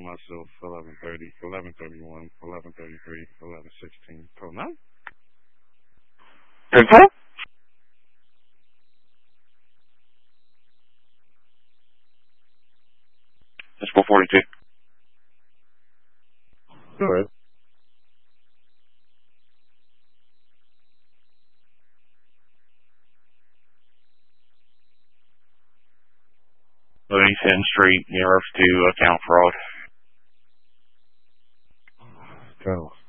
myself, 11:30, 11:31, 11:33, 11:16. Code 9. 10-4? That's 442. Go ahead. Livingston Street, near to account fraud. Go.